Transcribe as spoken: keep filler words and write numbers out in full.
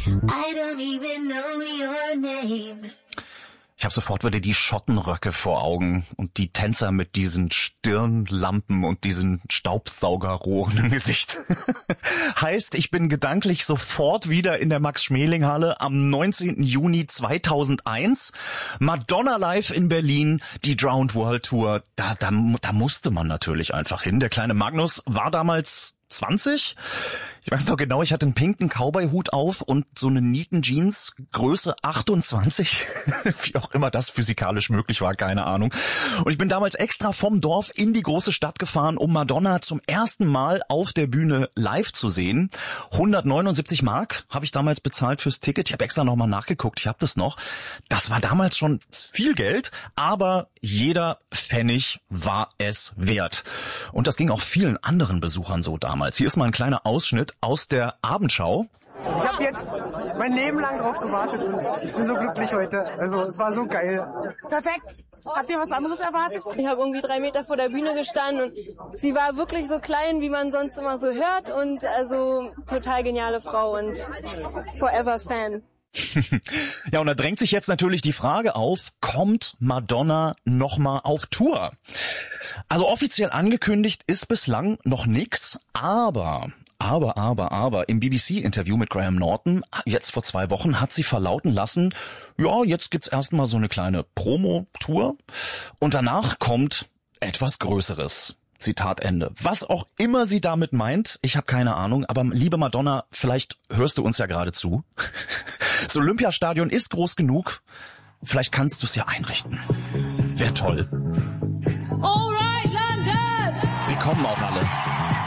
I don't even know your name. Ich habe sofort wieder die Schottenröcke vor Augen und die Tänzer mit diesen Stirnlampen und diesen Staubsaugerrohren im Gesicht. Heißt, ich bin gedanklich sofort wieder in der Max-Schmeling-Halle am neunzehnten Juni zweitausendeins. Madonna live in Berlin, die Drowned World Tour. Da, da, da musste man natürlich einfach hin. Der kleine Magnus war damals zwanzig. Ich weiß noch genau, ich hatte einen pinken Cowboy-Hut auf und so eine Nieten-Jeans, Größe achtundzwanzig, wie auch immer das physikalisch möglich war, keine Ahnung. Und ich bin damals extra vom Dorf in die große Stadt gefahren, um Madonna zum ersten Mal auf der Bühne live zu sehen. hundertneunundsiebzig Mark habe ich damals bezahlt fürs Ticket. Ich habe extra nochmal nachgeguckt, ich habe das noch. Das war damals schon viel Geld, aber jeder Pfennig war es wert. Und das ging auch vielen anderen Besuchern so damals. Hier ist mal ein kleiner Ausschnitt aus der Abendschau. Ich habe jetzt mein Leben lang drauf gewartet und ich bin so glücklich heute. Also es war so geil. Perfekt. Habt ihr was anderes erwartet? Ich habe irgendwie drei Meter vor der Bühne gestanden und sie war wirklich so klein, wie man sonst immer so hört und also total geniale Frau und forever Fan. Ja, und da drängt sich jetzt natürlich die Frage auf, kommt Madonna nochmal auf Tour? Also offiziell angekündigt ist bislang noch nix, aber... Aber, aber, aber, im B B C-Interview mit Graham Norton, jetzt vor zwei Wochen, hat sie verlauten lassen, ja, jetzt gibt's erstmal so eine kleine Promo-Tour und danach kommt etwas Größeres. Zitat Ende. Was auch immer sie damit meint, ich habe keine Ahnung, aber liebe Madonna, vielleicht hörst du uns ja gerade zu. Das Olympiastadion ist groß genug, vielleicht kannst du es ja einrichten. Wäre toll. All right, London! Wir kommen auch alle.